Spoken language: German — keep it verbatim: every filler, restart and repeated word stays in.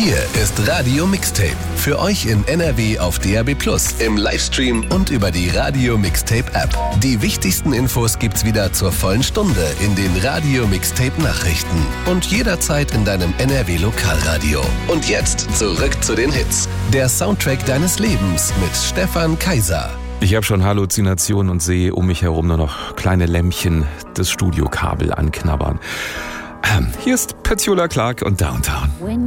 Hier ist Radio Mixtape. Für euch in N R W auf D A B plus, im Livestream und über die Radio Mixtape App. Die wichtigsten Infos gibt's wieder zur vollen Stunde in den Radio Mixtape Nachrichten. Und jederzeit in deinem N R W Lokalradio. Und jetzt zurück zu den Hits. Der Soundtrack deines Lebens mit Stefan Kaiser. Ich habe schon Halluzinationen und sehe um mich herum nur noch kleine Lämpchen das Studiokabel anknabbern. Ähm, hier ist Petula Clark und Downtown.